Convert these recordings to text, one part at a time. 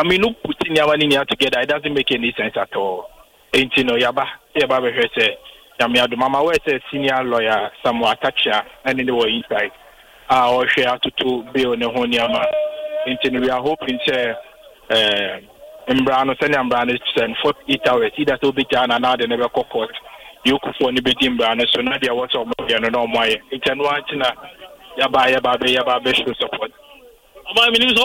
I mean, no putting your money together, it doesn't make any sense at all. Ain't you know, yaba say, Yamiadu Mama, where say senior lawyer, Samuel Atacha, and in the way inside. Or share to bill the Honyama. Ain't we are hoping, say, Mbrano, Send Mbrano, and 48 hours, either to be done and another never court. You could for any big Mbrano, so Nadia was on my it's an one Yaba should support. Well,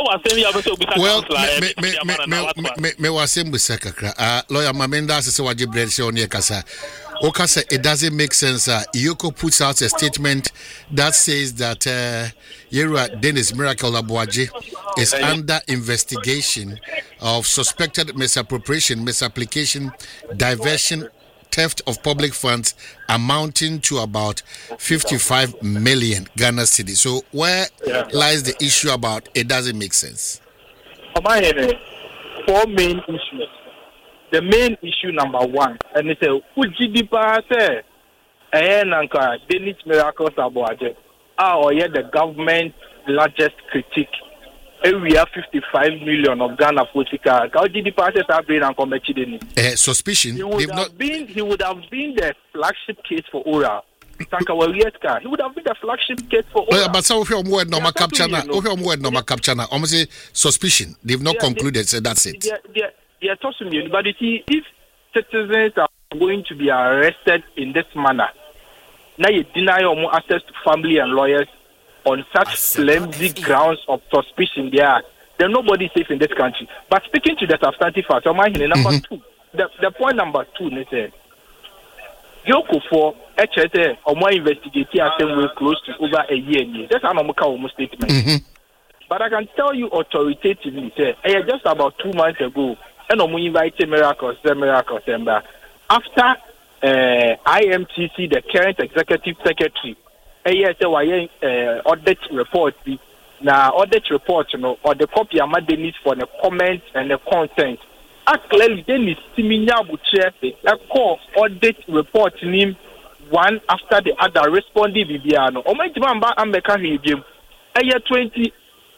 me was saying with Sakakra, lawyer Mamenda says what you bread show near Casa. Okasa, it doesn't make sense. Yoko puts out a statement that says that Yera Dennis Miracle Abuaji is under investigation of suspected misappropriation, misapplication, diversion, theft of public funds amounting to about 55 million Ghana cedis. So where lies the issue about it doesn't make sense? Four main issues. The main issue number one, and it's a Ujidipa say, Dennis Miracles Abuaje, the government's largest critique. We have 55 million of Ghana politica. Suspicion. He would have been the flagship case for Ora. He would have been the flagship case for Ora. But some of your word no capture now. Almost suspicion. They've not concluded, so that's it. They are tossing you. But you see, if citizens are going to be arrested in this manner, now you deny your access to family and lawyers on such flimsy grounds of suspicion, then nobody is safe in this country. But speaking to the substantive facts, number two, the point number two, Yoko for HSA or more investigating will close to over a year. That's an almost statement. But I can tell you authoritatively, just about 2 months ago, and we invited Miracles, after IMTC, the current executive secretary, audit report now audit report or the copy of Dennis for the comments and the content. Clearly, Dennis Timinya Buche a call audit report name one after the other responding Bibiano. O my jamba ambeka him 28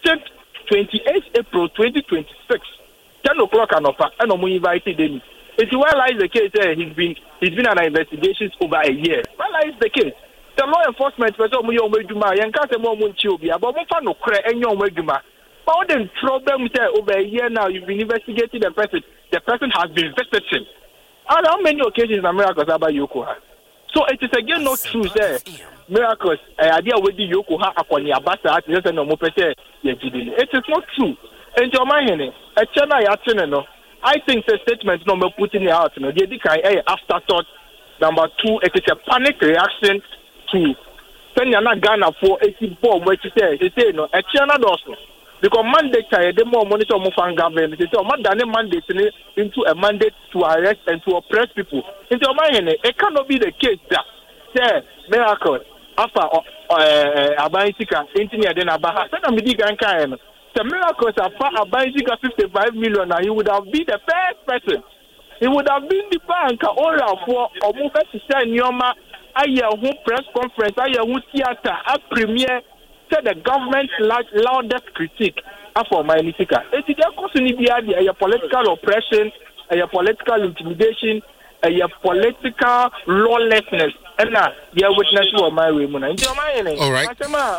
April 2026 10 o'clock and we invited Dennis. It's well lies the case he's been under investigations over a year. Well lies the case. The law enforcement person mu yon weduma yanka se mo nchi obi abo mo fa no kre enyo weduma. But all the problem over a year now you've been investigating the person. The person has been visiting. And how many occasions are Miracles about Yokoha? So it is again not true there. Miracles idea with the Yokoha akoni abasa at just no mo pese ye jidini. It is not true. And your mind a chana ya no. I think the statement no me putting it out no. They can afterthought. Number two, it is a panic reaction to send Ghana for 80 bomb where you say no a China doesn't because mandate the more money to move on government they say man mandate into a mandate to arrest and to oppress people into your mind it cannot be the case that say Miracle after Abansika engineer then Abaha send them the Ganka the Miracles after Abansika 55 million and he would have been the first person he would have been the bank or for or move to send Nyoma who press conference, who theater, premier said the government's loudest critique for my Nisika. It is a political oppression, a political intimidation, a political lawlessness. And now, you witness to my women. All right.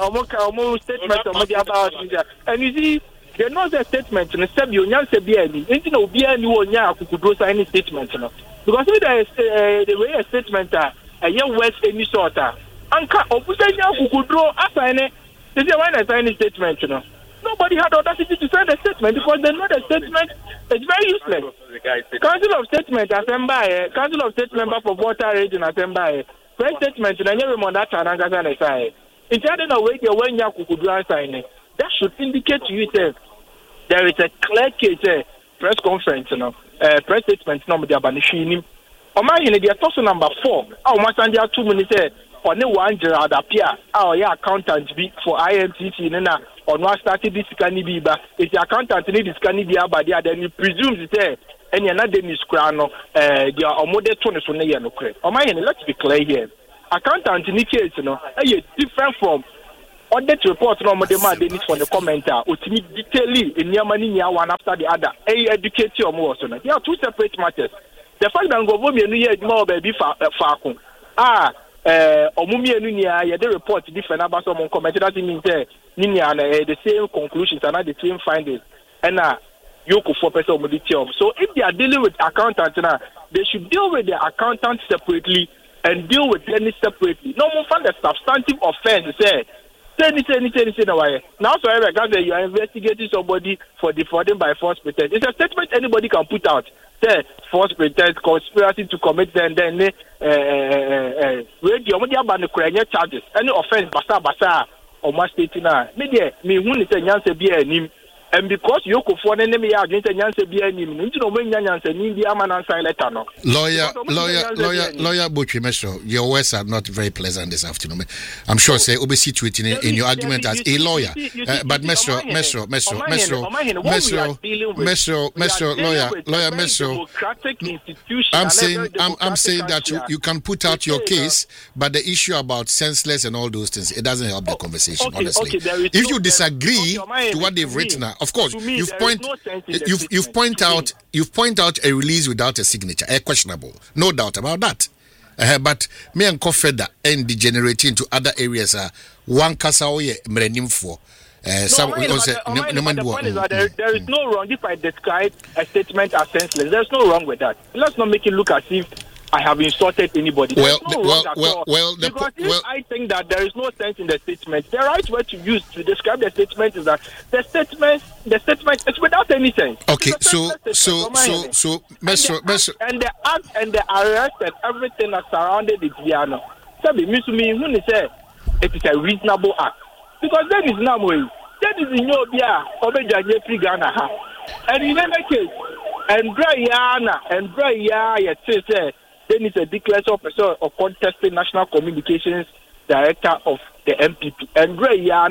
And you see, there not a statement in the same union, anything will be any could do any statement. Because the way a statement a young West any sort of Anka Opusanya who could draw a sign it. Is there one signing statement? Nobody had audacity to sign a statement because they know the statement is very useless. Council of Statement Assembly, Council of State Member for Water Region Assembly, press statement and everyone that Tananga sign. It's adding away your when you could draw a sign. That should indicate to you that there is a clear case press conference, press statement number the Abanishini. They are also number 4. Once and there are 2 minutes. Only one Gerard appear. Accountant be for IMTC. On what started this can be, but if the accountant need this can be about there, then you presume it's there. And you're not Dennis Crano. They are model 20 for let's be clear here. Accountant in the case, are different from audit report no more demand Dennis for the commenter ultimate detailing in Yamani one after the other educate you more so there are two separate matters. The fact that Govomia New Year more baby Falcon Omumi Nunia the report different about some commented that means Ninia the same conclusions and not the same findings and Yoko 4% of the job. So if they are dealing with accountants now, they should deal with the accountants separately and deal with Dennis separately. No more find the substantive offense say now, so I you are investigating somebody for defrauding by false pretense. It's a statement anybody can put out. Say false pretense, conspiracy to commit, then radio charges. Any offense, basa, or must state now. Media, me who is a Yansa be a name. And because you could for an enemy against a Yansa be a name, you know when Yansa and India man and silent. Lawyer Butchie Mesro, your words are not very pleasant this afternoon. I'm sure say be situated in your argument as a lawyer. But Mesro, lawyer Mesro. I'm saying that you can put out your case, but the issue about senseless and all those things, it doesn't help the conversation, honestly. If you disagree to what they've written, of course, you've point out a release without a signature, questionable, no doubt about that. But me and Kofeda and degenerating into other areas one kasaoye mrenim for. The point is that there is no wrong if I describe a statement as senseless. There's no wrong with that. Let's not make it look as if I have insulted anybody. I think that there is no sense in the statement. The right word to use to describe the statement is that the statement is without any sense. Okay, so and the act and the arrest and everything that surrounded it, so it is a reasonable act because that is not way. That is in your beer, and in any case, and then it's a declared officer of contesting National Communications Director of the MPP. And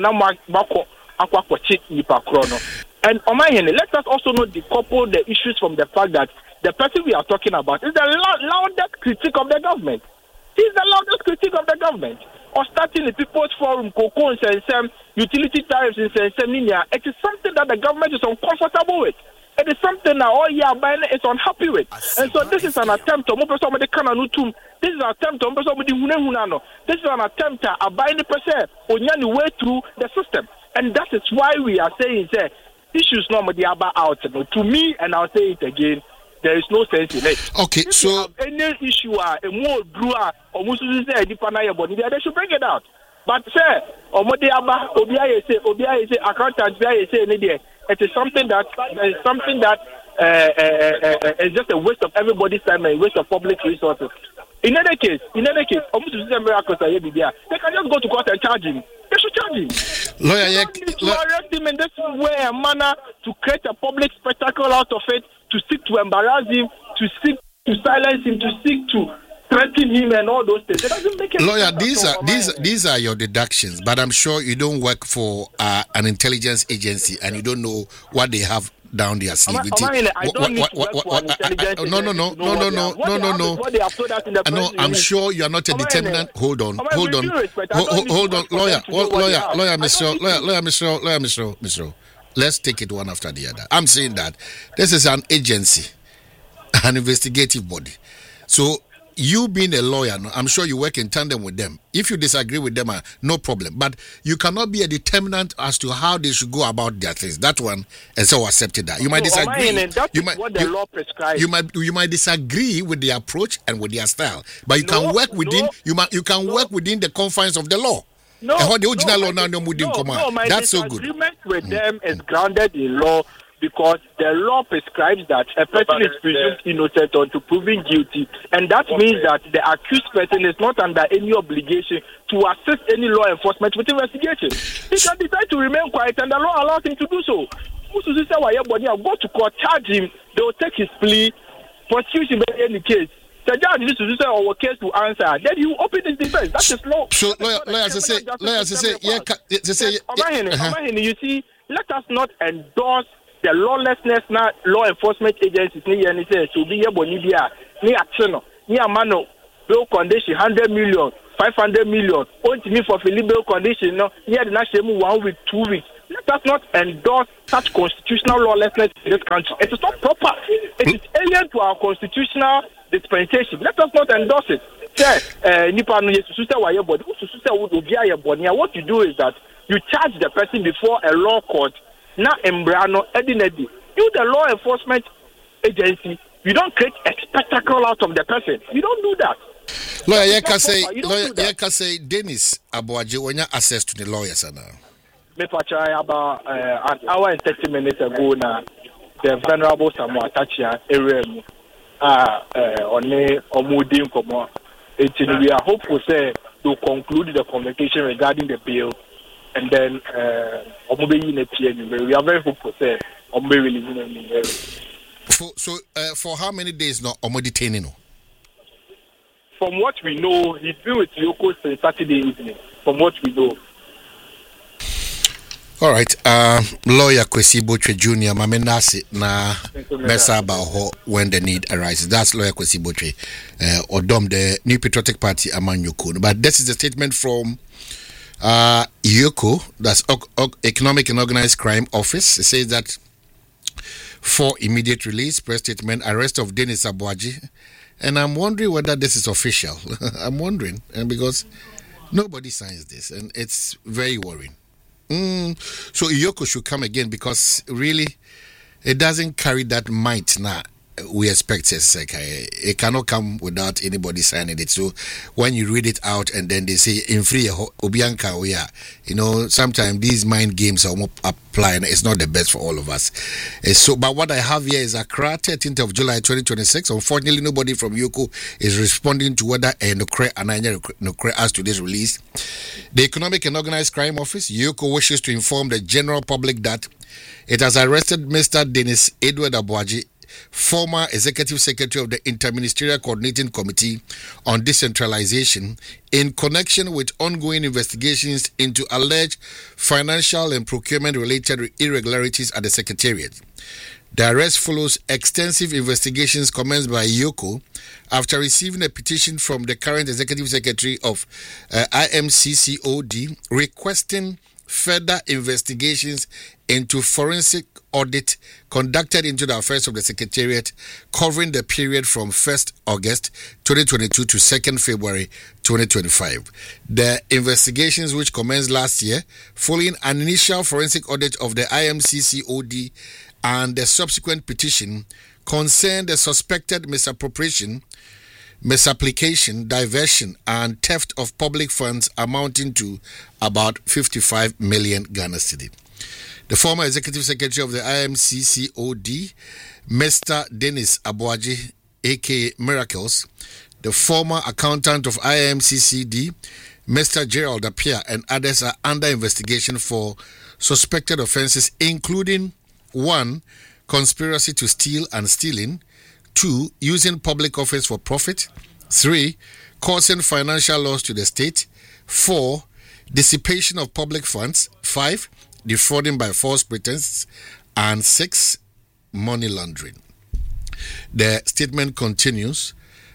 let us also not decouple the issues from the fact that the person we are talking about is the loudest critic of the government. He's the loudest critic of the government. Or starting the People's Forum, Cocoa and Sensem, utility tariffs in Senseminia, it is something that the government is uncomfortable with. It is something that all year is unhappy with. And so this is an attempt to this is an attempt to this is an attempt to abide the percent on way through the system. And that is why we are saying that issues normally are out. To me, and I'll say it again, there is no sense in it. Okay, if so any issue a more brewer or they should bring it out. But say Obia say accountant say it is something that is just a waste of everybody's time and a waste of public resources. In any case, they can just go to court and charge him. They should charge him. Lawyer, to arrest him in this way and manner to create a public spectacle out of it, to seek to embarrass him, to seek to silence him, to seek to threaten him and all those things. It doesn't make any sense. Lawyer, these are your deductions, but I'm sure you don't work for an intelligence agency and you don't know what they have down their sleeve. No, I'm sure you are not a determinant. Hold on, lawyer, Mr. Let's take it one after the other. I'm saying that this is an agency, an investigative body. So you being a lawyer, I'm sure you work in tandem with them. If you disagree with them, no problem. But you cannot be a determinant as to how they should go about their things. That one, and so accepted that. You might disagree. What the law prescribes. You might disagree with the approach and with their style, but you can work within. You can work within the confines of the law. That's so good. My disagreement with them is grounded in law. Because the law prescribes that a person is presumed innocent until proven guilty, and that means that the accused person is not under any obligation to assist any law enforcement with investigation. He can decide to remain quiet, and the law allows him to do so. Go to court, charge him, they will take his plea, prosecute him in any case. The judge needs to say our case to answer. Then you open his defense. That is law. So you see, let us not endorse the lawlessness law enforcement agencies ni say to be Bolivia ni action ni amano bail condition 100 million, 500 million. Only me for filling bail condition. No, yeah, the national 1 week, 2 weeks. Let us not endorse such constitutional lawlessness in this country. It is not proper. It is alien to our constitutional dispensation. Let us not endorse it. What you do is that you charge the person before a law court. Now, Embrano, Edinedi. You, the law enforcement agency, you don't create a spectacle out of the person. You don't do that. Lawyer, you can say, Dennis Aboagye, when you access to the lawyers now. Me pachai about an hour and 30 minutes ago now, the Venerable Samuel Tachia area on the Omudin Komo. We are hopeful say to conclude the conversation regarding the bill, and then we are very hopeful say for how many days now Omo detaining? From what we know, he's been with Yoko since Saturday evening. From what we know. All right, lawyer Kwesi Botwe Jr. Mamenasi na mesa about when the need arises. That's lawyer Kwesi Botwe, Odom, the New Patriotic Party among Yoko. But this is a statement from Yoko, that's Economic and Organized Crime Office. It says that for immediate release, press statement, arrest of Dennis Aboagye. And I'm wondering whether this is official. I'm wondering, and because nobody signs this, and it's very worrying. So Yoko should come again because really it doesn't carry that might now we expect it cannot come without anybody signing it. So when you read it out and then they say in free Obianka we are, sometimes these mind games are applying. It's not the best for all of us. So but what I have here is Accra 13th of July 2026. Unfortunately nobody from Yoko is responding to whether Nokre as to this release. The Economic and Organized Crime Office, Yoko, wishes to inform the general public that it has arrested Mr. Dennis Edward Aboagye, former Executive Secretary of the Interministerial Coordinating Committee on Decentralization, in connection with ongoing investigations into alleged financial and procurement-related irregularities at the Secretariat. The arrest follows extensive investigations commenced by Yoko after receiving a petition from the current Executive Secretary of IMCCOD requesting further investigations into forensic audit conducted into the affairs of the Secretariat covering the period from 1st August 2022 to 2nd February 2025. The investigations, which commenced last year following an initial forensic audit of the IMCCOD and the subsequent petition, concerned the suspected misappropriation, misapplication, diversion, and theft of public funds amounting to about 55 million Ghana cedi. The former Executive Secretary of the IMCCOD, Mr. Dennis Aboagye, aka Miracles, the former accountant of IMCCD, Mr. Gerald Appiah, and others are under investigation for suspected offences, including 1. Conspiracy to steal and stealing, 2. Using public office for profit, 3. Causing financial loss to the state, 4. Dissipation of public funds, 5. Defrauding by false pretenses, and 6. Money laundering. The statement continues.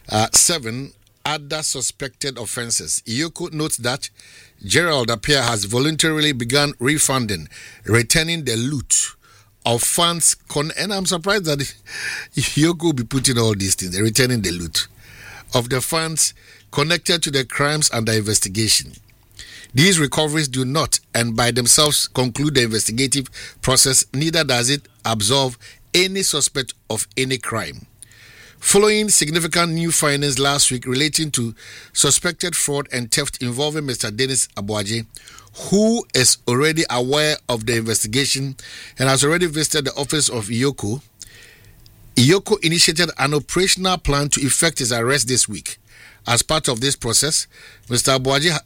7. Other suspected offences. Yoko notes that Gerald Appiah has voluntarily begun returning the loot of funds, and I'm surprised that Yoko will be putting all these things, returning the loot of the funds connected to the crimes under investigation. These recoveries do not, and by themselves, conclude the investigative process, neither does it absolve any suspect of any crime. Following significant new findings last week relating to suspected fraud and theft involving Mr. Dennis Aboagye, who is already aware of the investigation and has already visited the office of Yoko, Yoko initiated an operational plan to effect his arrest this week. As part of this process, Mr. Aboagye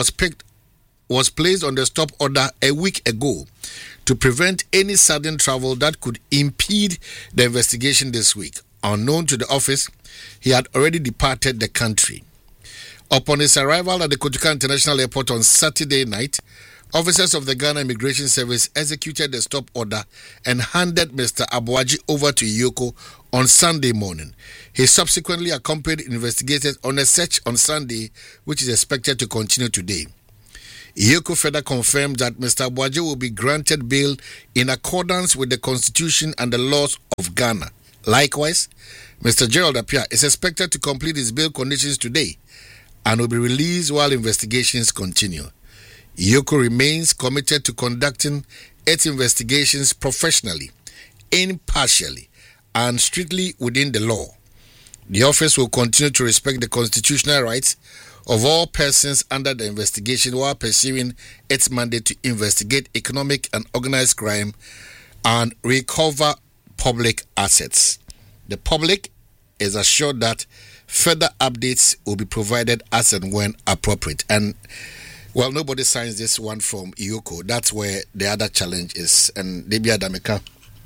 was placed on the stop order a week ago to prevent any sudden travel that could impede the investigation this week. Unknown to the office, he had already departed the country. Upon his arrival at the Kotoka International Airport on Saturday night, officers of the Ghana Immigration Service executed the stop order and handed Mr. Abuaji over to Iyoko on Sunday morning. He subsequently accompanied investigators on a search on Sunday, which is expected to continue today. Iyoko further confirmed that Mr. Abuaji will be granted bail in accordance with the Constitution and the laws of Ghana. Likewise, Mr. Gerald Appiah is expected to complete his bail conditions today and will be released while investigations continue. Iyoko remains committed to conducting its investigations professionally, impartially, and strictly within the law. The office will continue to respect the constitutional rights of all persons under the investigation while pursuing its mandate to investigate economic and organized crime and recover public assets. The public is assured that further updates will be provided as and when appropriate. And, well, nobody signs this one from Iyoko. That's where the other challenge is. And Debbie Adameka,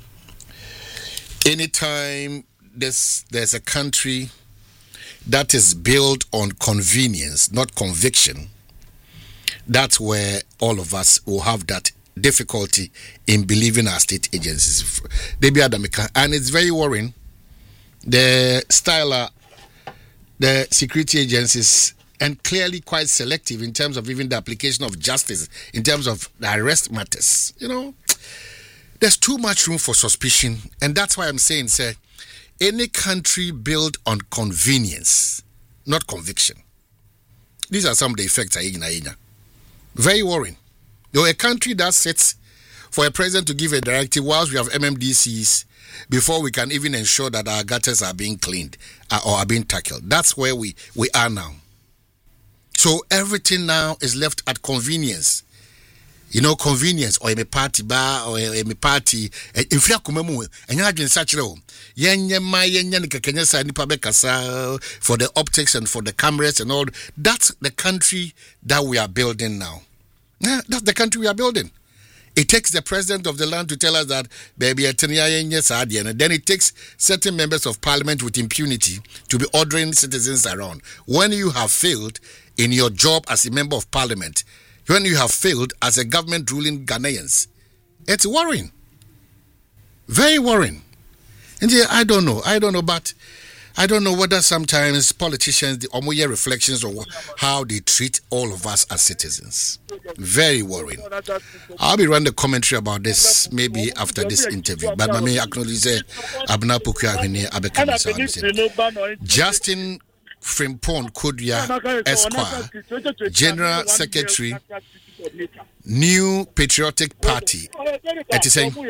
anytime there's a country that is built on convenience, not conviction, that's where all of us will have that difficulty in believing our state agencies. Debbie Adameka, and it's very worrying. The style, the security agencies, and clearly quite selective in terms of even the application of justice, in terms of the arrest matters. You know, there's too much room for suspicion, and that's why I'm saying, sir, any country built on convenience, not conviction. These are some of the effects. Very worrying. Though a country that sits for a president to give a directive whilst we have MMDCs before we can even ensure that our gutters are being cleaned or are being tackled. That's where we are now. So everything now is left at convenience. You know, convenience, or a party bar, or a party. If you are coming, and you are doing such a for the optics and for the cameras and all. That's the country that we are building now. Yeah, that's the country we are building. It takes the president of the land to tell us that baby and then it takes certain members of parliament with impunity to be ordering citizens around. When you have failed in your job as a member of parliament, when you have failed as a government ruling Ghanaians, it's worrying. Very worrying. And yeah, I don't know, but I don't know whether sometimes politicians, the Omoye reflections on how they treat all of us as citizens. Very worrying. I'll be running the commentary about this maybe after this interview. But I may acknowledge Abna Pukua Justin Frimpong Kodia Esquire, General Secretary, New Patriotic Party. It is saying,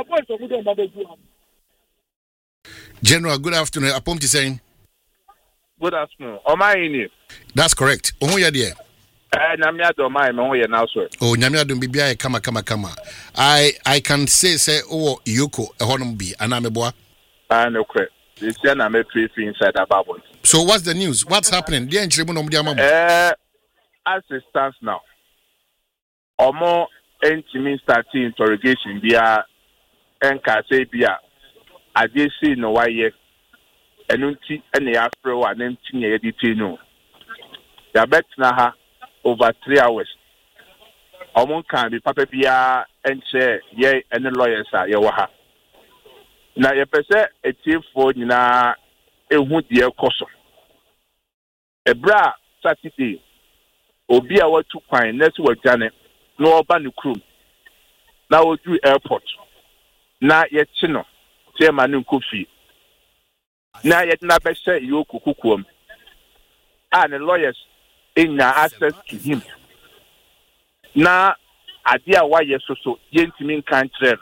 General, good afternoon. Apom saying, good afternoon. Omai. That's correct. Omoya dear. Namia do my now, sir. Oh, Namia do bibia kama. I can say oh Iyoko a honum bi anameboa. No correct. This year I'm a tree inside a bubble. So what's the news? What's happening? Dear Nchirimu no as it stands now. Omo entimi starting interrogation bia enka say bia I did see no why yet. And any afro and then tinny editing. The bet na over 3 hours. Omon can be papa bia and share ye and the lawyers are yawaha. Now your person a team for na a wood dear coso. A bra Saturday obi a what to find next word Janet no ban crew. Now we do airport. Na yet chino. Chairman Kofi. Now yet na be say you kukukum. And the lawyers in access to him. Na idea why yes so gentlemen can't train.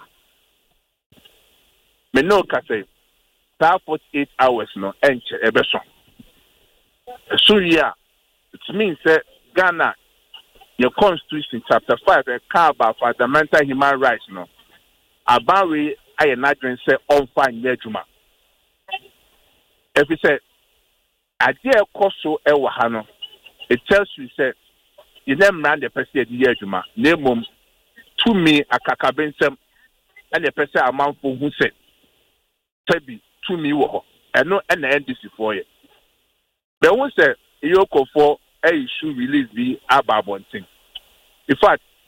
Me no ka say 48 hours no enche ebeso. So yeah, it means that Ghana your constitution chapter 5 a car about fundamental human rights no. About we I imagine say on fine yejuma. If you say idea koso ewahano, it tells you say you never ran the person yejuma. Name to me a kakabensem and the person amount for who said Tebi to me wo and no and the NDC for you. But once say Iyoko for a issue release the ababon thing. In fact,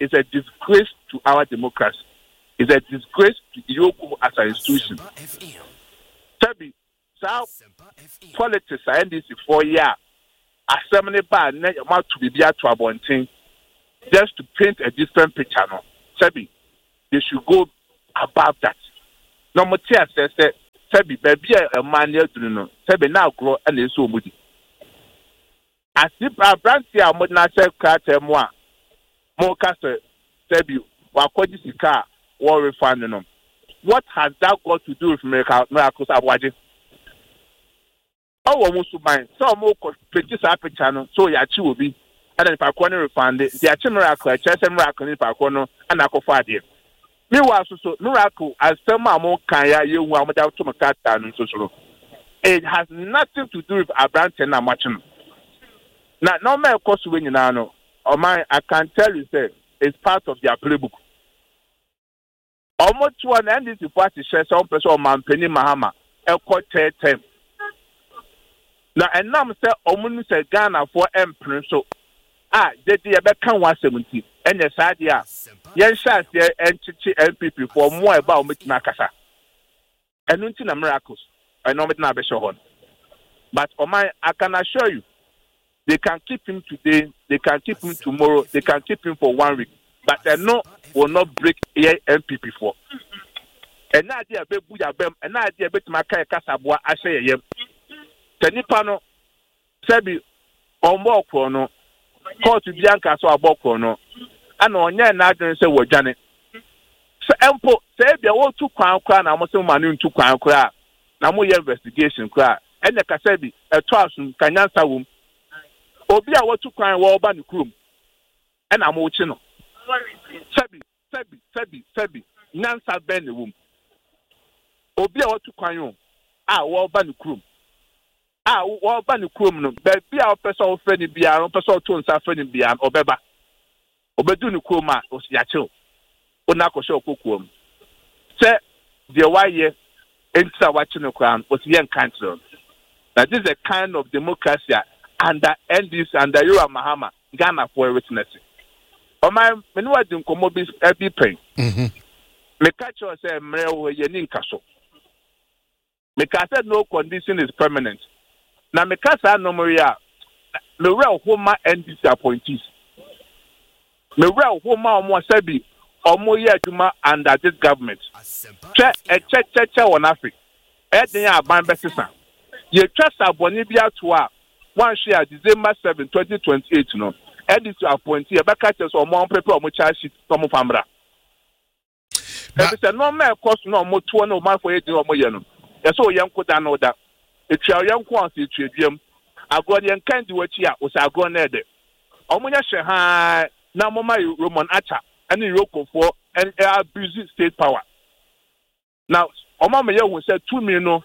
is a disgrace to our democracy. It's a disgrace to Yoko as an institution. Tabi, so politics are this 4 years. Assembly bar net amount to be to abonting just to paint a different picture. No, Tabi, they should go above that. No more tears says Tabi, baby, a man here to know. Tabi now grow and is so moody. As if our branch here, I would not say, Carter moi. More castle, Tabi, while Kodisi car, war refund. What has that got to do with miracles? I watch it. Oh, almost to mind. So more pretty happy channel, so ya will be. And then if I corner refund it, the miracle, chess and miracle in Pacono, and I go find it. Meanwhile, so miracle, as some more kaya, you want without to cat down and so. It has nothing to do with our brand and I'm watching. Now, no matter cost winning, or my, I can tell you, say, it's part of their playbook. Almost one end is the party share some person man Penny Mahama, a quarter 10. Now, and now, say, Omun say Ghana for emperor, so they did a can 170, and yes, idea. Yes, shall there and chichi LPP for more about Nakasa. And until miracles, I know it now be shown. But I can assure you, they can keep him today, they can keep him tomorrow, they can keep him for 1 week. But they know will not break MPP for. And now they are Buya Bem, and now they are bet Makai Casabua, I say, yem. Tenipano, Sebi, on more chrono, call to Bianca so about chrono, and on your Nadrin say, well, Janet. So, Empo, say, they all 2 crown, I must say, Manu 2 crown cry. Now, more investigation cry. And the Casabi, a twasum, Kanyansa womb. Obi a watu kwan wo ba ne krom and am ochi no sabi nyansa ben ne wom obi a watu kwan yo a wo ba ne krom no ba bia o pese o fe ne bia o pese o to nsa fe ne bia obeba obedu ne krom a o si ache o na ko she okokuom se de waye entsa wache ne kwan o si yen country. Now this is a kind of democracy under NDC, under Yura Mahama, Ghana for witnessing. Oh my, when you are doing commodities every pain. Me catch you say, Mreo, Yenin Castle. Me said no condition is permanent. Now, me casa no Maria, me real Homa NDC appointees. Me real Homa or Sebi, or Moya Juma under this government. Check on Africa. Edna Bambessa. You trust a Bonibia to 1 share December 7, 2028, no. Edit to appoint a back or more paper or charge sheet from Famra. There is a normal cost no more 2 no more for 80 or more. That's all young could know that. It's your young quantity to Jim. I got young kind to what ya was I go near there. Omoya Shahai, Namoma Roman Acha, and in Roko for and abusing state power. Now, Omama will say 2 million.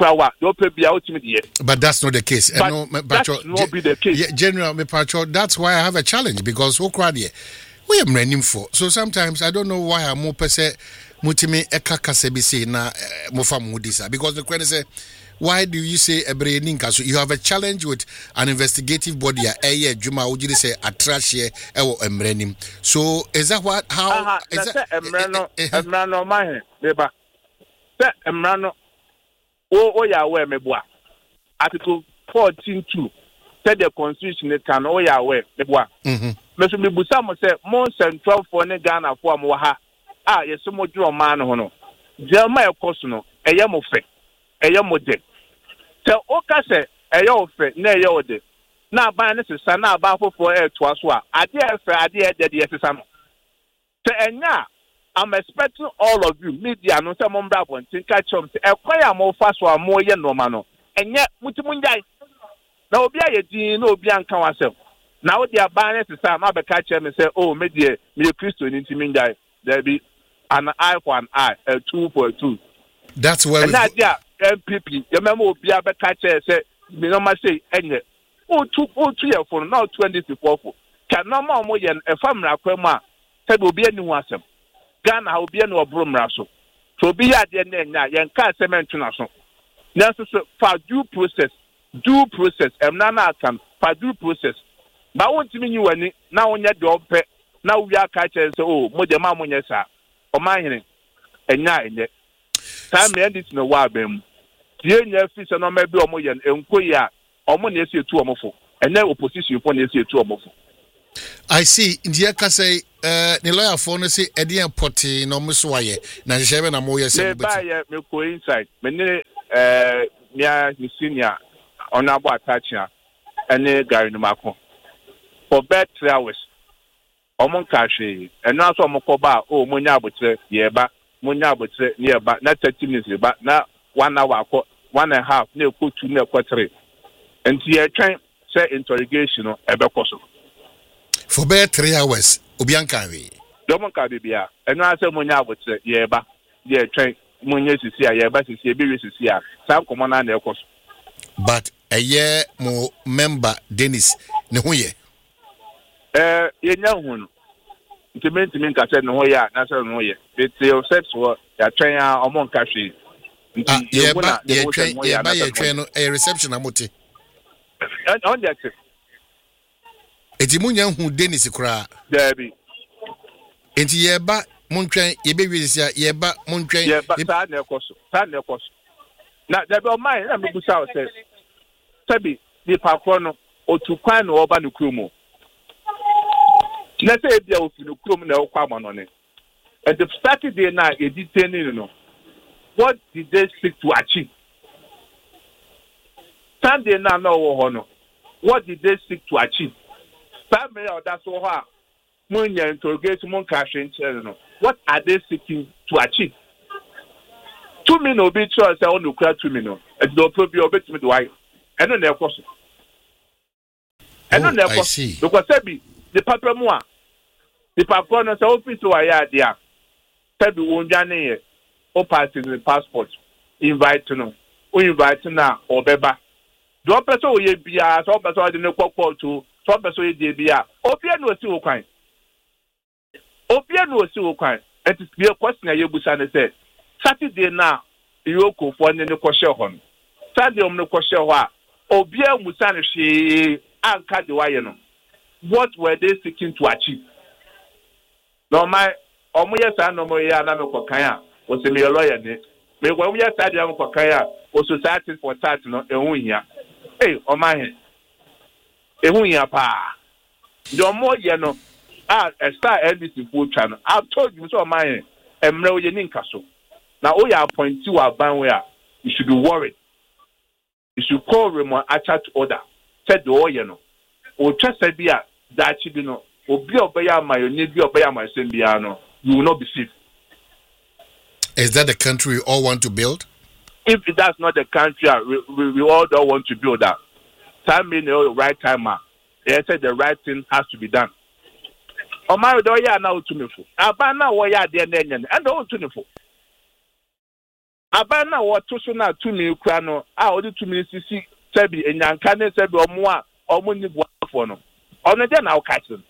But that's not the case. But no, that not be the case. Yeah, General Mepacho, that's why I have a challenge because we are running for. So sometimes I don't know why I'm more per se mutimi eka kasebisi na mofa mudisa because the question say why do you say ebreninka? So you have a challenge with an investigative body Juma Ujiri say atrashe ewo emrenim. So is that what how is that emrano my beba. That emrano oh yeah, where me boa. Article 14.2 said the constitution can oh yeah, where me boa. Me so me busa mo say mo central for ne Ghana for mo ha. Yes mo draw man ho no. Jeremiah cost no eye mo fe. Eye mo de. Te o ka say eye o fe na eye o de. Na ban ne sesa na ba fofo e to aso a. Ade e fe ade e de de sesa no. Te enya I'm expecting all of you, media, no some umbrella, think catch them. A choir more fast or more yen no mano. And yet, Mutimunjai. Now, be a dean, no bianca myself. Now, they are buying to some other catch them and say, oh, media, me a Christian in Timindai. There be an eye for an eye, a 2 for 2. That's where we are. MPP, your memo be a catcher, say, me no must say, and yet, 2 years for now 24. Can no more yen a family aquema, said will be anyone. Ghana will be no broom rasso. So be at the end, young car cement to national. Necessary for due process, and none can for due process. But I want to mean you any now on your job pet Now we are catching so mo de ma mo nyesa. O ma hene. Enya enye. Time me end it no wa bem. Die nya fi se no ma bi o mo ye enkoyi a o mo na esi etu o mo fo. Enya opposition for na esi etu o mo fo. I see. India ka say the lawyer for no say Edian Potty no muswaye. Na shebe na mo yes. Me ba ye me ko inside. Me ne mia senior honorable attachment ene Gary Numako. For bed 3 hours. Omon kashi. And now so mo ko ba o mo nya abotre ye ba. Mo nya abotre ye ba na 30 minutes ba na 1 hour ko 1.5 na ko 2 na ko 3. Enti ye twen say interrogation no ebe koso. For bed 3 hours obianka we. Domon ka bibia. Eno ase mo nya abotre ye ba. Ye twen mo nya sisi a ye ba sisi e bi we sisi a. Sam komo na na ekoso. But a year more member Dennis ne ho ye. Ye nya hu no. Ntimenti min ka se ne ho ye na se ne ho ye. It yourself so ya twen a omon ka hwe. Ye twen no a reception amote. On that. Eti munya hu Dennis kura. Debi. Enti ye ba muntwen ye be wisia ye ba muntwen ye ba ta na ekoso. Na debi o mai na me busa o se. Sabi di pakro no otukwan no oba no krumo. Na say bia ofi no krum na okwa ma no ne. And the Saturday na e detaining no. What did they seek to achieve? Sunday na no wo no. What did they seek to achieve? Family or that's what Munya interrogation mon cash in no. What are they seeking to achieve? 2 minutes will be sure say on the 2 minutes. And do probably obey me the why. And no na question. And no na question. Because say the paper mo the paper no say office why there. Say be wonjane ye. O pass the passport. Invite no. O invite na obeba. Do person we bia so person de no kokko to so person ye bia. Obia no si wo kwan. Obia no si wo kwan. It is be a question ye busa ne say Saturday na Yoko for ne kwhye ho no. Saturday no kwhye ho a obia musa ne hwe anka de waye no. What were they seeking to achieve? No my omo yesa no mo ya na me kokan a o se me lawyer ne. Me wo yesa de am kokan a o society for that no ehun hia. O ma he. Ehun hia pa. The omo ye no a star NBC for twa no. I've told you so o ma he. Emre o ye ni nkaso. Now o ya appoint you aban where you should be worried. You should call Raymond Acha to order. Said the oye no. O trust be a that you know. Obi obaya my need be obaya my send no. You will not be safe. Is that the country we all want to build? If that's not the country we all don't want to build that. Time in the right time, they said the right thing has to be done. O my do ya na otumefo. Abana wo ya de na enye and otumefo. Abana wo to so na tumi kura no a odi tumi sisi sebi enyanka ne sebi omo a omo ni buafo no. Ono je na wo catch them.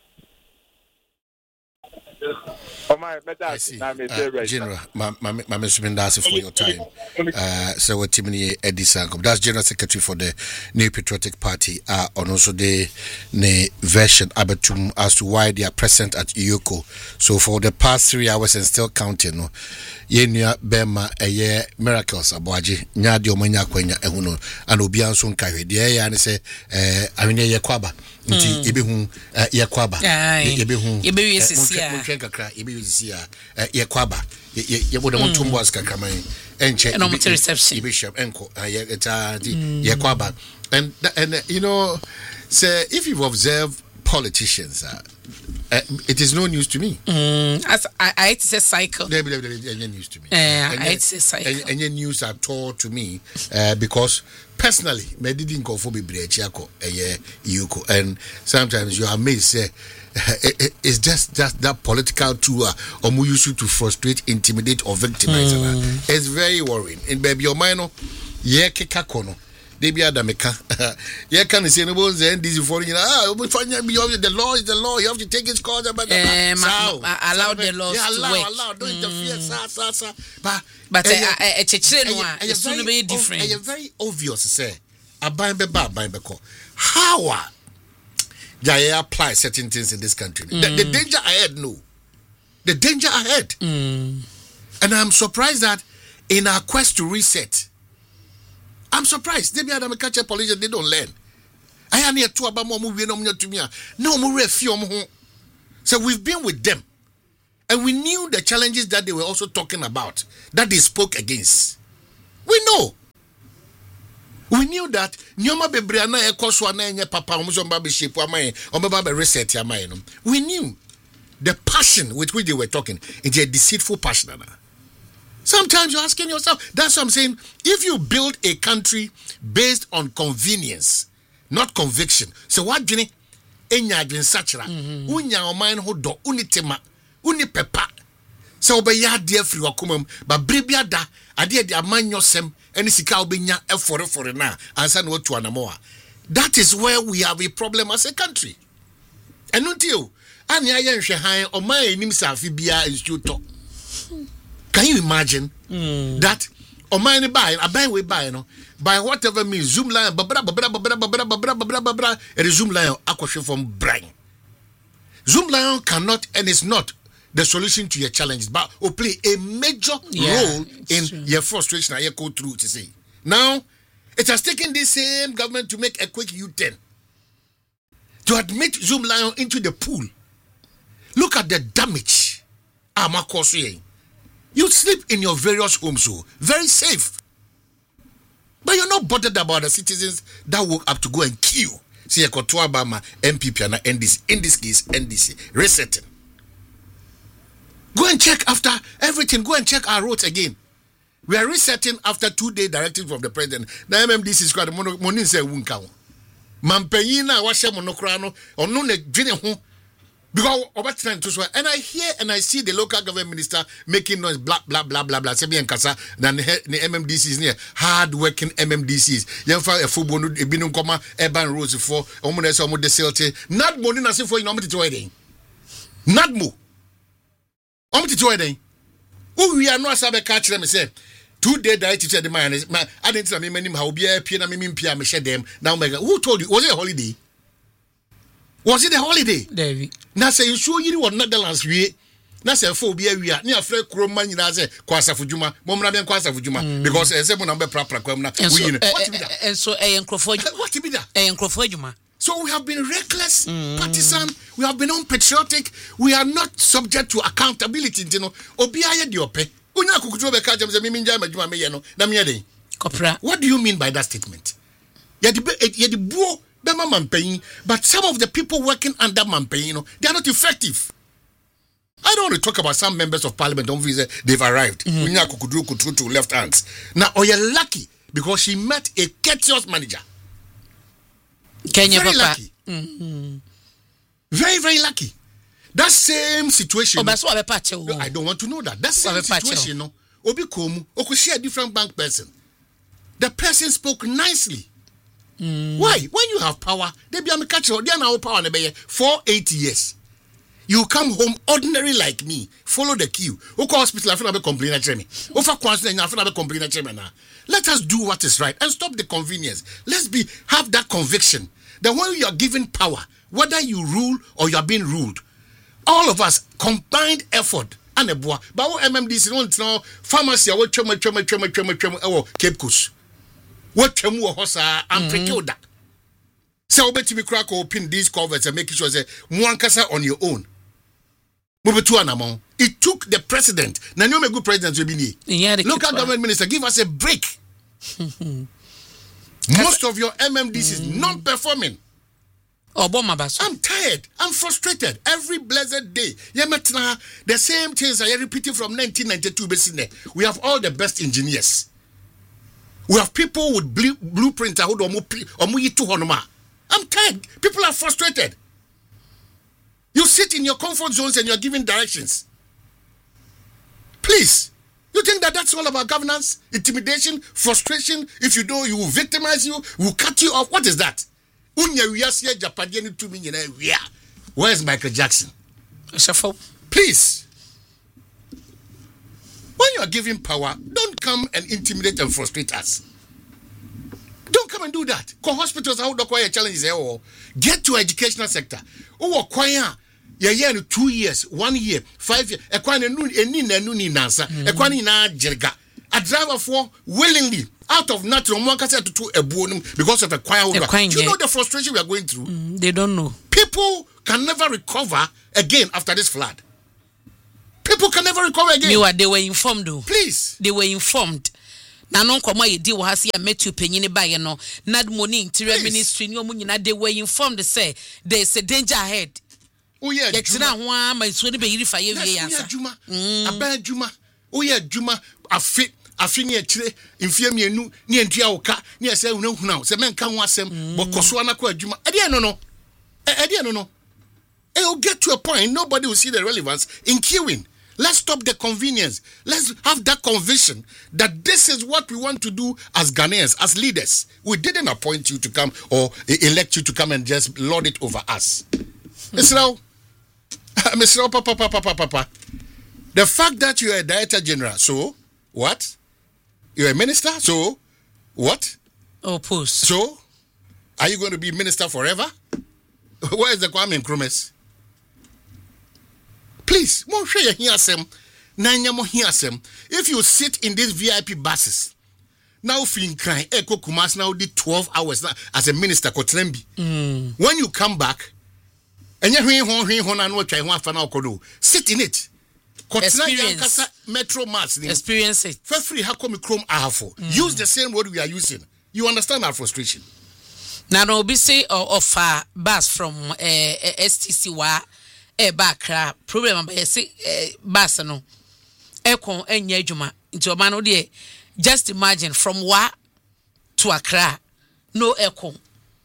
General, Mama Subindasi for your time. So what Timini Edisanko. That's General Secretary for the New Patriotic Party. On also the version abatum as to why they are present at Iyoko. So for the past 3 hours and still counting, no. Yenya Bema a miracles abwaji nyadi omanya kwenya ehuno and obianso nkawe de ya ne se amene ye kwaba nti ebehu ye kwaba ebehu ebewi sisia muntwen kakra ebewi sisia ye kwaba ye bodo montumbo askakra man enche no reception bishop enko ye eta ye kwaba and you know say if you've observed politicians it is no news to me. As I it's a cycle. Any news to me. It's a cycle. Any news at all to me because personally, me didn't go for be brechiako Iyoko, and sometimes you are amazed. It's just that political tool or mu used to frustrate, intimidate, or victimize. It's very worrying. In baby your mind, ye kekakono. They be adameka. You can say no bones and this for you. The law is the law. You have to take its cause. But allow the laws to work. Allow. Don't interfere. But it's very different. It's very obvious. Say, how they apply certain things in this country. The danger ahead, no. The danger ahead. And I'm surprised that in our quest to reset, I'm surprised. They be a catch a politician, they don't learn. I am here to about more movie no to me. No more refuse. So we've been with them. And we knew the challenges that they were also talking about, that they spoke against. We know. We knew that nyoma bebriana ekoswana enye papa omuzomba be shape amaye omba be reset amaye no. We knew the passion with which they were talking. It's a deceitful passion. Sometimes you're asking yourself, that's what I'm saying. If you build a country based on convenience, not conviction. So what do you enya adwen sachra unya oman ho do unitema uni pepa so obeya de afri wakomam ba brebia da ade de amanyosem eni sika obenya efore na ansa na otu anamo a. That is where we have a problem as a country. Enunti ani aye nhwe han oman enim safi bia instituto. Can you imagine that oman buy aban we buy no by whatever means zoom line babra a zoom line akoshe from brain. Zoom line cannot and is not the solution to your challenges, but will play a major role in your frustration and your go through to say. Now, it has taken this same government to make a quick U-turn to admit Zoom Lion into the pool. Look at the damage. You sleep in your various homes, so very safe. But you're not bothered about the citizens that woke up to go and queue. See, Kotuabama, MPP, and NDC, in this case, NDC, resetting. Go and check after everything. Go and check our roads again. We are resetting after 2-day directive from the president. The MMDC is called Monin say Wunkao. Mampeyina, washe monokrano, or no ne because over time to swear. And I hear and I see the local government minister making noise, blah blah blah blah blah. Sebi and Kasa, then the MMDCs near hard working MMDCs. Yamfa a football binum koma urban roads for omunese omu de selte. Not money na se for you to wedding. Not mo. To wedding. Who we are not sabe catch them say 2-day directive said the man is I didn't tell me many how be a piano me pia me share them. Now who told you? Was it a holiday? Was it a holiday? David. Now say you sure you want Netherlands we. Now say phobia we are near Fred Kroman you say kwasa fujuma. Momra ben kwasa fujuma because ese number proper kwamna. And so a encrofo. What be that? A encrofo. So we have been reckless, partisan, we have been unpatriotic, we are not subject to accountability, you know. Obiaye diope. Unya kukutuwa beka jamze miminja majuma meyeno na miyede. Kopra. What do you mean by that statement? Yedi buo bema mampeyin, but some of the people working under mampeyin, they are not effective. I don't want to talk about some members of parliament. Don't visit, they've arrived. Unya kukudru kutru to left hands. Now, you're lucky because she met a courteous manager. Kenya very Papa. Lucky. Very, very lucky. That same situation. That's what I don't want to know that. That same situation, no. Obi Komu, Okushi a different bank person. The person spoke nicely. Why? When you have power, they be a catcher. They are now power for 8 years. You come home ordinary like me. Follow the queue. Oko hospital, I feel like complaining at me. Ofa Kwanzaa, I feel like complaining at me now. Let us do what is right and stop the convenience. Let's have that conviction that when you are given power, whether you rule or you are being ruled, all of us combined effort. And a boy, but what MMDC don't know pharmacy. What chema Cape Coast. What chemu hosa and procure that. So bet me crack open these covers and make sure say muankasa on your own. It took the president. Now you good president will be local government minister. Give us a break. Most of your MMDC is not performing. I'm tired. I'm frustrated. Every blessed day. The same things I repeated from 1992. We have all the best engineers. We have people with blueprints. I'm tired. People are frustrated. You sit in your comfort zones and you're giving directions. Please. You think that that's all about governance, intimidation, frustration? If you don't, you will victimize you, will cut you off. What is that? Where's Michael Jackson? Please. When you are giving power, don't come and intimidate and frustrate us. Don't come and do that. Because hospitals how the choir challenges there. Get to educational sector. Oh, choir. Yeah, 2 years, 1 year, 5 years. A choir ni nansa. A choir na jerga. A driver for willingly out of natural one can say to a bonum because of a choir. Do you know the frustration we are going through? They don't know. People can never recover again after this flood. People can never recover again. They were informed though. Please. They were informed. Na no nkoma ye di wo ha se ya metu penyini ba ye no nad money interior ministry ni omu nyina they were informed say there is a danger ahead. Oh yeah, Juma ho ama so ni be yiri fa ye wie yansa. Juma. Aba Juma. Oh yeah, Juma afi ni akire mfie mienu ni entua woka ni ese hunahuna se menka ho asem bokoso anako Juma. Ade no. It will get to a point nobody will see the relevance in queuing. Let's stop the convenience. Let's have that conviction that this is what we want to do as Ghanaians, as leaders. We didn't appoint you to come or elect you to come and just lord it over us. Mr. Papa. The fact that you are a Director General, so what? You're a minister, so what? Oh, post. So, are you going to be minister forever? Where is the Kwame Nkrumah? Please, if you sit in these VIP buses, now feeling crying, Eko Kumas now did 12 hours as a minister, Kotlembi. When you come back, and you sit in it. Experience. Metro Mass. Experience it. For free, how come Chrome Ahafo? Use the same word we are using. You understand our frustration. Now, no, be say of bus from STC wa. Bakra problem by say bus no ekon enya adwuma nti o ma no de just imagine from Wa to Accra no ekon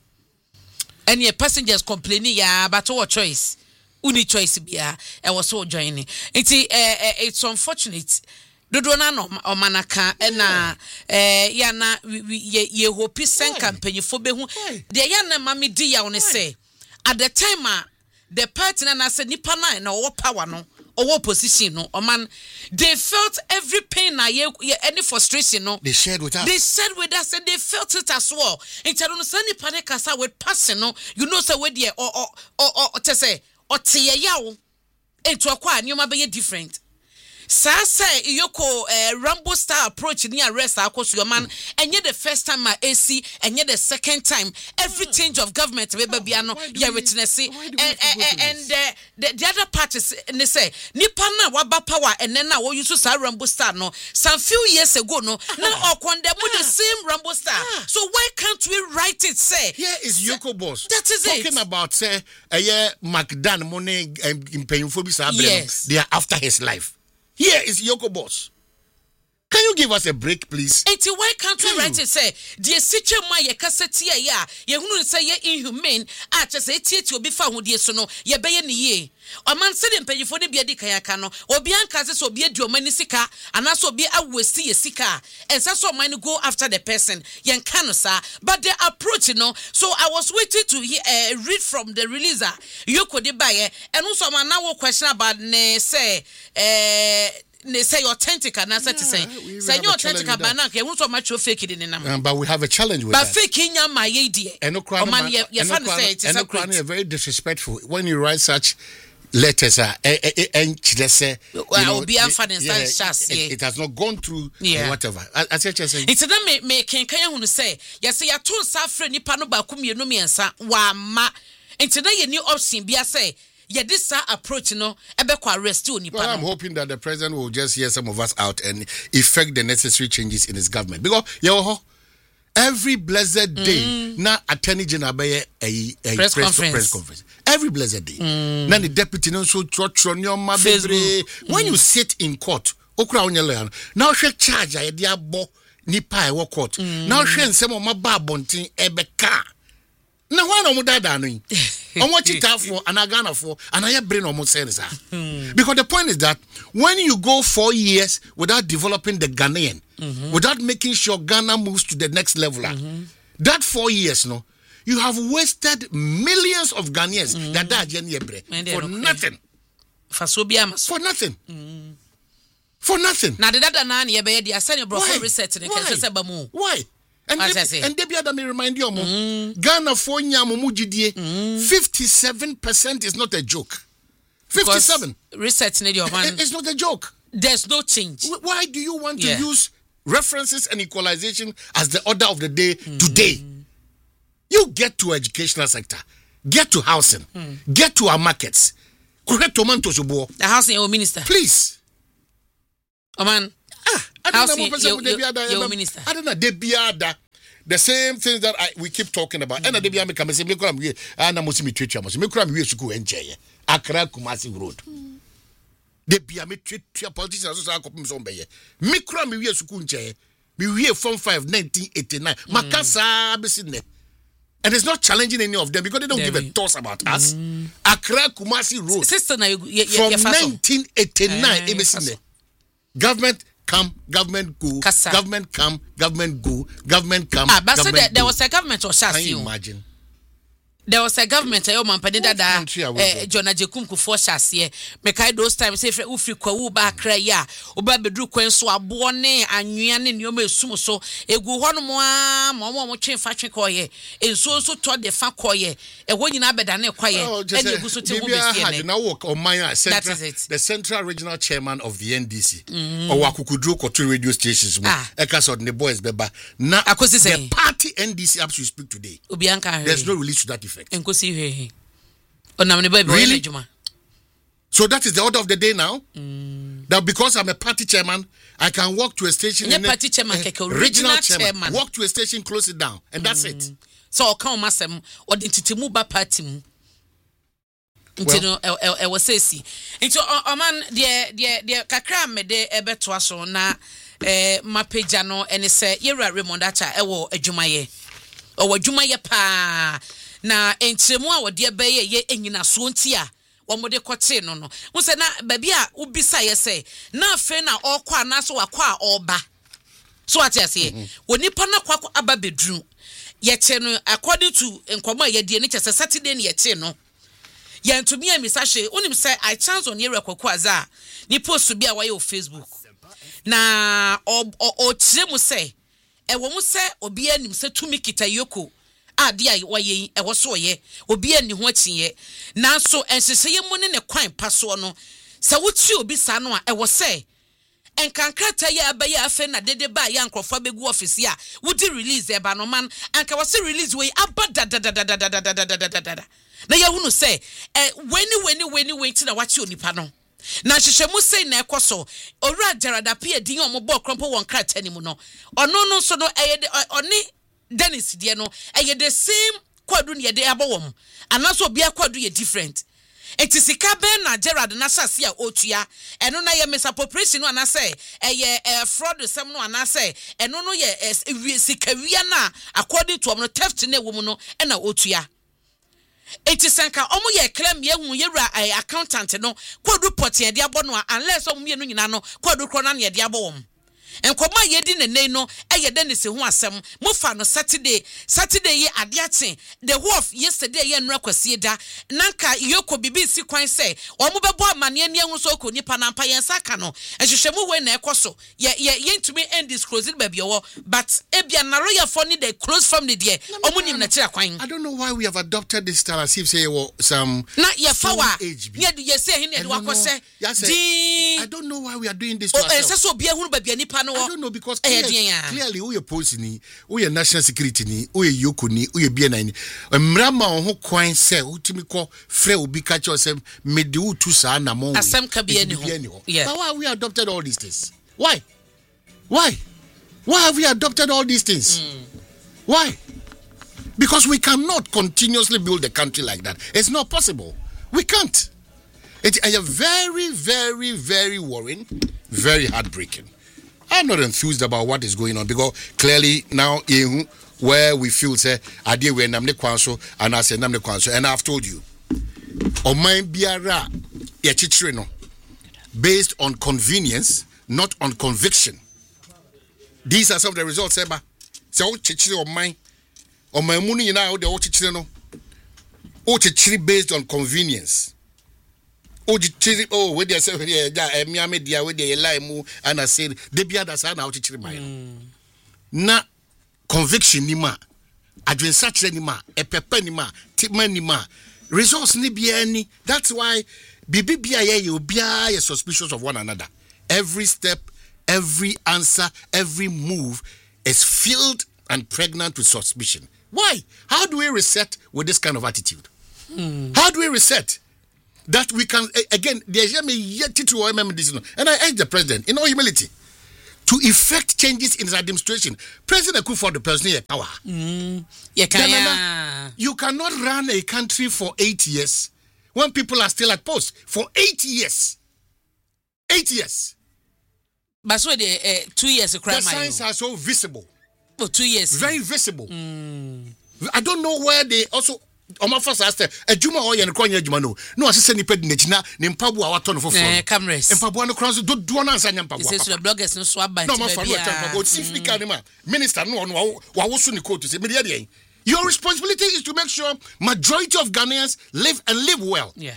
any passengers complaining ya but what choice uni choice bia e was so joining nti it's unfortunate dodo na no omanaka na ya na ye hope sen campaign fo be hu de ya na mami di ya one say at the time the partner na said nipa na or power no or position no man they felt every pain na any frustration no they shared with us and they felt it as well in no say nipa na kasa with person no you know say we there or to say or tie yawo into akwa nyoma be different. Sasa Yoko Rambo Star approach ni arrest akos your man and yet the first time my AC and yet the second time every change of government we be no ya witness and the other parties they say nipa na waba power and then now you use Rambo Star no some few years ago no now condemn the same Rambo Star so why can't we write it say here is Yoko boss that is talking it. About say McDan money in painful yes. They are after his life. Here is Yoko boss. Can you give us a break, please? Eti why can't we write it say the situation ma ye kaseti ya ye hunu say ye inhumane a che say eti obi fa ho die so no ye beye ne ye o man se de mpanyifo ne bia di kan aka no obi anka se so obi adi o mani sika ana so obi awesti ye sika ensa so man go after the person ye nka no sa but the approach no so I was waiting to read from the releaser Yoko de baye and also man now question about ne say they say authentic and answer to say you authentic banana ke won't so much fake it in nam but we have a challenge with but that. Fake in my idea man you very disrespectful when you write such letters it has not gone through whatever as you say it's that me can you say yes ya to safre nipa no ba kumienu miensa wa ma into that new option bia say yeah, this approach, no, arrest you. Well, I'm hoping that the president will just hear some of us out and effect the necessary changes in his government. Because, every blessed day, na Attorney General a press conference. Every blessed day. Na the deputy no so when you sit in court, now she charge a diabo nipa e court. Now she nsem o maba bontin ebeka. Na why no dada no on what it for and Ghana for and I brain almost sense because the point is that when you go 4 years without developing the Ghanaian without making sure Ghana moves to the next level that 4 years no you have wasted millions of Ghanaians that for nothing for nothing now the data na ye be dey assign your bro research in the why And they let me remind you, Ghana for Nyamu 57% is not a joke. 57. Research need your man. It's not a joke. There's no change. Why do you want to use references and equalization as the order of the day today? You get to educational sector, get to housing, get to our markets. Correct tomatoes, the housing your minister. Please. Oh man. I don't know your minister. I don't know. The same things that we keep talking about. And the Biame come say, "Me kura me, ana mo si me twetwa mo. Me kura me suku enche Accra Kumasi Road." The Biame twetwa politicians so akopim so mbeye. Me kura me suku enche. Me wie form 5 1989. Makasa besine. And it's not challenging any of them because they don't give a toss about us. Accra Kumasi Road. Sister na from 1989 government come, government go. Kasa. Government come, government go. Government come. But so there was a government or Can you imagine? There was a government man padida da Jonah Jekum Kufo Shasie. Mekai those times say ufi kwa uba kra ya uba bedru kwen so abo ne anwea ne nneoma esum so egu ho no mo mo twen fa twen koye enso so to de fa koye e ho nyina beda ne kwaye ene egu so te wo besie ne na work on my central the central regional chairman of the NDC or wakukudro koto radio stations mo e ka so the boys beba na the party NDC up to speak today there's no release to that effect. Really? So that is the order of the day now. That because I'm a party chairman, I can walk to a station and party chairman, regional chairman, walk to a station, close it down, and that's it. So I'll come masem or the Titimuba party. I was saying, into man, dear Kakra me de ebetwaso na mapejano and say, Yera Remondata, ewo ejumaye or jumaye pa. Na entremu a wode beye ye enyina so ntia wo mode kote no no wo se na baby a ubisa ye se na afe na okwa na so wakwa a oba so ati ase woni pa na kwa aba bedru ye che no according to enkomo ye die ne chese Saturday ne ye che no ye ntumi amisahwe unim say I chance on ye rekwaku aza ni post bi a waye o Facebook na o tremu say e wo mu say obi anim say tumi kita yoko adia waye e wo so ye obi ani ho achiye nanso enseseye mu ne kwan paso no se wuti obi sa no a e wo se enkankrata ya abaye afe na dede ba ya nkrofo begu office ya wudi release e ba no man anka wo se release we abada na ya hunu se weni ti na wachi onipa no na hyehyemu sei na ekoso owura jarada pie din ombo krompo won krata ni mu no ono no so no oni Dennis die no the same kwadu ne de abowom anaso bia kwadu ye different etisika ben na Gerard na sase a otua eno na ye misappropriation no anase fraud sem no anase eno no ye sikawia na according to no theft na ewom no na otua etisanka omo ye claim ye hu ye wura accountant no kwadu report ye de abono unless omo ye no nyina no kwadu kro na ye de abowom enkoma yedi nene no Dennis ho asem mo fa no Saturday ye adeaten the whole of yesterday ye nra kwase da nanka yoko BBC kwan say omo bebo amane ane hu so ko nipa na mpa yen saka no ehwehwemu we na ekoso ye ntumi end disclose ba bia but ebia na royal for ni the close family there omo nim na kira kwan. I don't know why we have adopted this style as if say some na ye fawa ye say hin e de wakose I don't know why we are doing this to ourselves. So bia hu ba bia nipa I don't know because clearly we are police ni, we are national security ni, we are yoko ni, we are BNI ni. Mrama ho kwan se utimi ko frɛ obi ka cho sem mede utu sa na mo. Asem ka bia ni ho. But why have we adopted all these things? Why have we adopted all these things? Why? Because we cannot continuously build the country like that. It's not possible. We can't. It's very, very, very worrying, very heartbreaking. I'm not enthused about what is going on because clearly now where we feel say idea we namne kwanso and I say namne kwanso and I've told you oman biara ya chichire no based on convenience not on conviction. These are some of the results eba say o chichire oman mu ni na o de o chichire no o chichire based on convenience. Where they say Miami dia where they lie mu and I said they be that na chichiri mai. Na conviction nima, adwensatre nima, epepe nima, tipman nima, results ni bia ni. That's why bibia you bia you suspicious of one another. Every step, every answer, every move is filled and pregnant with suspicion. Why? How do we reset with this kind of attitude? How do we reset? That we can, again, and I urge the president, in all humility, to effect changes in his administration. President Akufo the person here power. You cannot run a country for 8 years when people are still at post. For 8 years. 8 years. But so 2 years of crime. The signs are so visible. For 2 years. Very visible. I don't know where they also... Oma first asked a Juma or Yan Konya Jumano. No, I said, Nipedina, Nimpabu, our ton for cameras. And Pabuano Cross, do one answer Yampabu. Says the bloggers no swab by no more for Minister, no one, Wawusuni quote to say, your responsibility is to make sure majority of Ghanaians live and live well. Yeah.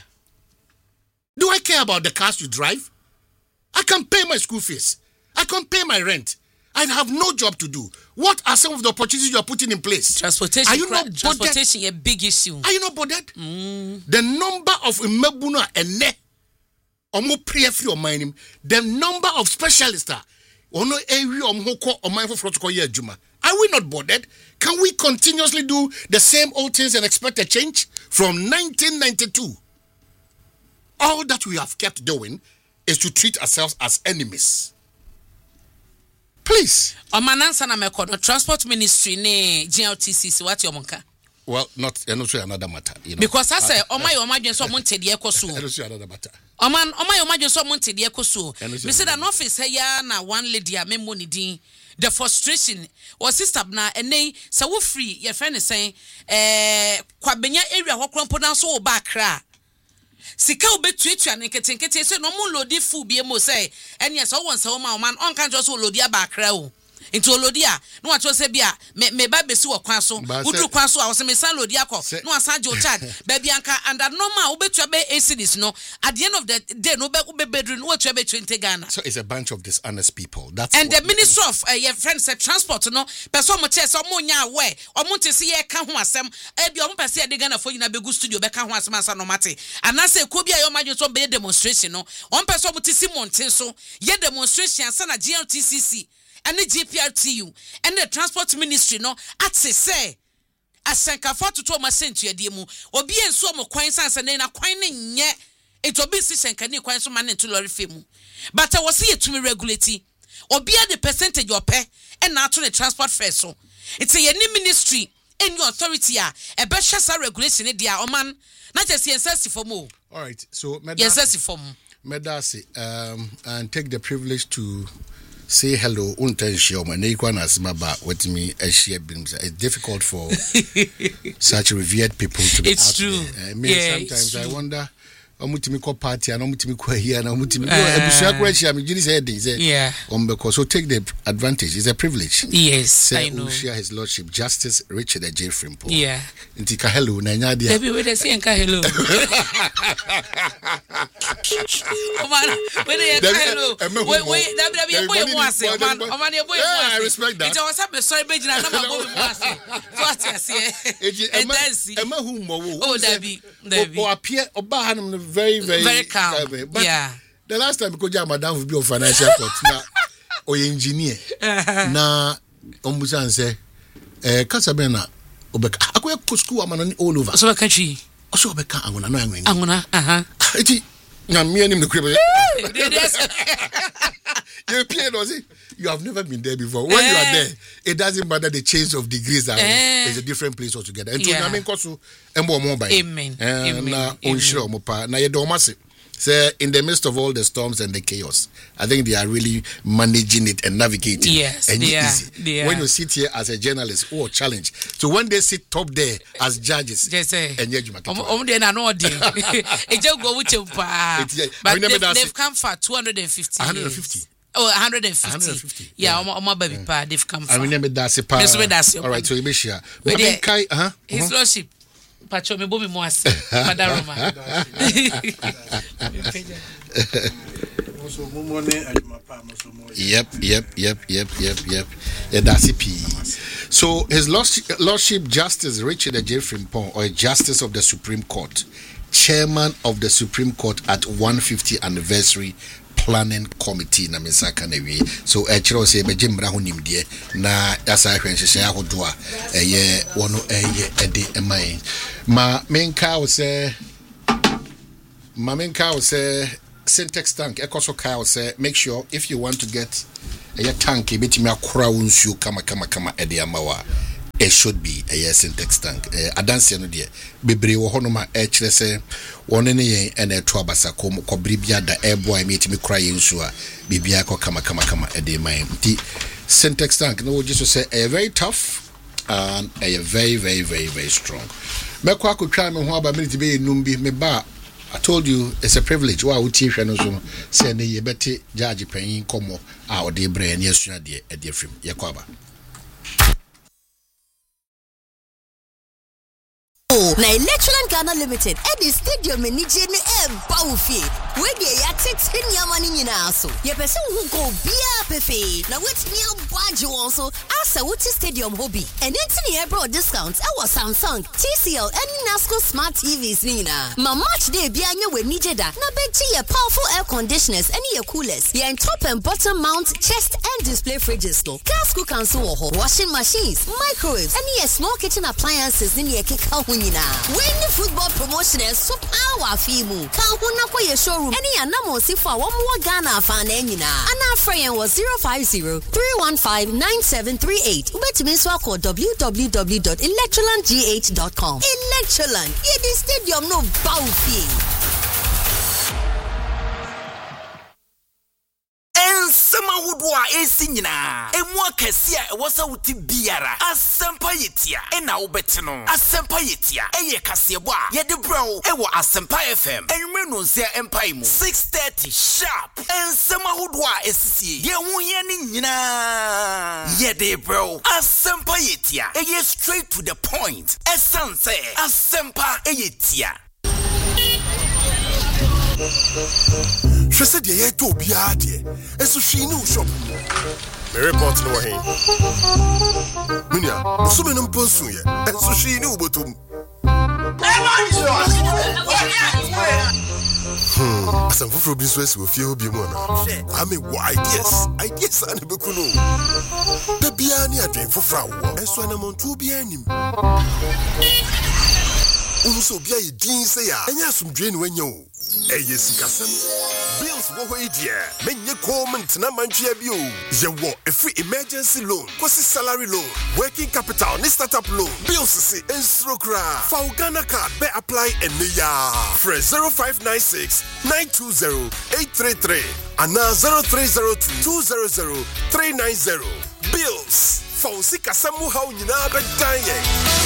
Do I care about the cars you drive? I can pay my school fees. I can pay my rent. I have no job to do. What are some of the opportunities you are putting in place? Transportation. Are you not transportation a big issue? Are you not bothered? The number of imebuna ene omo pre-free mining, the number of specialists ono ewi omhoko omanfo protocol ye adwuma. Are we not bothered? Can we continuously do the same old things and expect a change? From 1992, all that we have kept doing is to treat ourselves as enemies. Please. Omanansa na mekono transport ministry ne GLTC what your monka? Well, not another matter, you know. Because I say omadwen so monte de ekoso. Another matter. Omadwen so monte de ekoso. Me say that office here na one lady a memmo ni din. The frustration was sister na ene say wo free your friend is saying kwabenya area ho krompo na so oba Accra. Sika obetuatua nketenkete se no mo lodi fu bie mo say enya so won say o man on kan just lodi aba Accra o into lodi a no ato se bia me ba besi wo kwan so wudu kwan so a wo se me san lodi akọ no asan jo charge ba bia nka under normal obetua be ACDs no at the end of the day no be bedru no otua be 20 Ghana. So it's a bunch of dishonest people. That's and the minister of your friend said transport no person mo che so mo nya aware o mo te se ye ka ho asem e bia o mo pese de Ghana fo nyina be gu studio be ka ho asem asa no mate anase ko bia yo majo so be demonstration no on person mo te si monten so ye demonstration asa na GLTCC and the GPRTU and the transport ministry no at say asenka to ma sent you mu obi enso mo kwan sanse na kwan ne nye etobi si senka ni kwan so ma ne to lorry femu but I was here to me regulate obi the percentage of pay and na to the transport fare so it's a any ministry in your authority a be shasa regulation e dia o man na just yense for mo. All right, so yense for medasi and take the privilege to say hello untenshio and equanas maba with me a share beams. It's difficult for such revered people to be it's out true there. Sometimes I wonder omutimi party and omutimi here and omutimi so take the advantage. It's a privilege. Yes, say, I know. Share His Lordship Justice Richard J. Frimpo. Yeah. Intika hello na nyadi. Debi we dey say nka hello. Omana, we dey hello. We debi boy mo ase. Omana boy mo ase. I respect that. It was up sorry be na na boy mo ase. So what you say? Emma who mo. Oh debi. O appear oba hanum very calm. But yeah. The last time because madam will be on financial court na o engineer na ombusan say kasabena obeka akoye school amana all over so country so obeka angona no angona eti na me anim the crib you have never been there before. When you are there, it doesn't matter the change of degrees. It's a different place altogether. And to mean kosu embo mo bai. Amen. Na onshiro mo pa na yedomase. Say in the midst of all the storms and the chaos, I think they are really managing it and navigating. Yes, and they easy. Are. When you sit here as a journalist, challenge. So when they sit top there as judges, and but they've come for 250. 150. Oh, 150. Yeah, baby pa, they've come for. I remember that's a part. All right, so you be sure. His Lordship. Pacho me bomi mo ase. Madaroma. Yep. That's it. So his Lordship Justice Richard Ejefrimpong, or Justice of the Supreme Court, Chairman of the Supreme Court at 150th Anniversary Planning Committee na misaka na wi. So chiro say be jimbra ho nimde na asa hwenhyehyɛ ahodo a ɛyɛ wono ɛyɛ ɛde ɛman ma menka wo say syntax tank ekoso ka wo say make sure if you want to get a tank ebetimi akora wonsuo kama ɛde amawa. It should be a syntax tank. Adanse no de bebre wo hono ma e kire se woni ne yen ene to abasa ko bribia da airboy metimi kra yensu a bibia ko kama e de man. Ti syntax tank no just say a very tough and a very strong. Mekwa akotwa me ho aba minute be enum bi me ba. I told you it's a privilege. Wa uti hwe no so say ne ye beti judge panyin komo a ode bre ne asua de e de frim ye kwa ba. Na Electroland Ghana Limited Eddie Stadium Nije ne Baufi we dey ya text nyama ni nyina so ye pese hu go bia pefe na wetimi abwaje won so asa wuti stadium hobby and entini e bro discounts e was Samsung TCL and Nasco smart TVs ni na ma match day bia nya we nije da na beji ye powerful air conditioners and ye coolers ye top and bottom mount chest and display fridges no gas cooker so wo washing machines microwaves and ye small kitchen appliances ni ye keka hu nyina when the football promotion is so power fimu kan hu na kwa ye showroom any anamo sifo a wo mo Ghana fa na nyina ana friend was 050-315-9738 ubetimi so call www.electrolandgh.com. Electroland ye the stadium no baufi Sema wudwa esi nyina emu akese a ewosa wuti biara asempa yetia ena wobetino asempa yetia eye kasebo a ye de bro ewo asempa FM enwme no nsia empire mu 6:30 sharp ensema wudwa esisi ye hu ye ni nyina ye de bro asempa yetia eye straight to the point essence asempa yetia. She said, "Yeah, to be out here." And so she knew shop. Me report no way. Minya, so many person here. And so she knew botum. Some for business will feel be more now. I mean, ideas and be kuno. The biani are doing for frau. And so I'm on to be any. So be a dean say, and yes, some drain when you. Yes, bills wo idea menye comment na mantua bio ye wo a free emergency loan kosi salary loan working capital ni startup loan bills si enstrokra for Ghana card be apply ya fresh 0596 920 833 and 0302 200 390 bills for sika samu how nyina be dan ye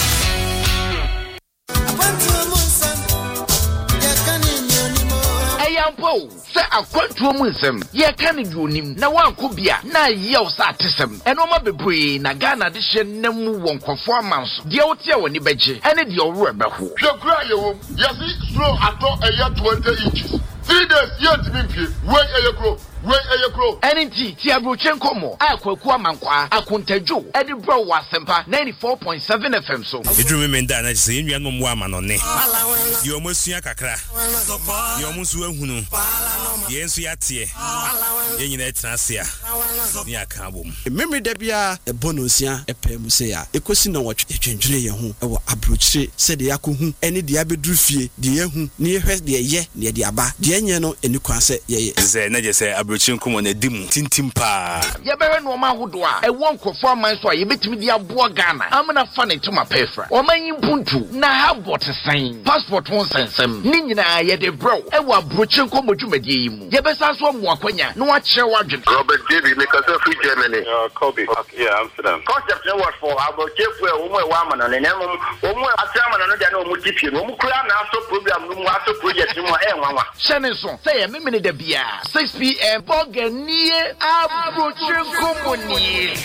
Yampo, say a quantum wisdom, ye can you nim, na one could be a na yell satism, and no be bree, na Ghana edition, nemu won conformance, the old year when you beji, and it your rubber who. The cry, yes, slow at all a year 20 inches. 3 days yet to be wait a year. NNT Tiabrochenko mo akwaku amankwa akuntejo edibro wasempa 94.7 FM so edwumi menda na se enua no mo ama no ne yo mosua kakra yo musu ahunu ye nsu yatie ye nyina etrasia ni aka bom memory da bia e bonosia epem se ya ekosi na wotwe twendwene ye ho e wo abrochire se de yakohu ene de abeduru fie de yehu ne yehwe de ye ne de aba de enye no eni kwan se ye ze na je se Chinkumo na dimu tintimpa ye bere no ma hodo a e won kofo aman so a ye betimi di aboa Ghana amana fa ne tuma pefra o man yimpuntu na habot san passport won sensem ni nyina ye de bro e wa brochinko modwumadie yi mu ye besa so mo akwanya no wa kire wadwen Robert David make us free Germany Kobe yeah Amsterdam concept was for about chefu e wo mo e wa amana ne nemu wo mo atiamana no dia na o mo tipie no mo kura na so program no mo aso project mo e nwanwa shene so say ye memene da bia 6 p.m. Boganie Abrochinku Moni